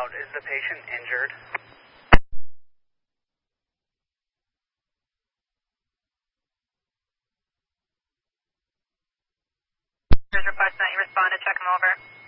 out. Is the patient injured? There's a request that you respond to check him over.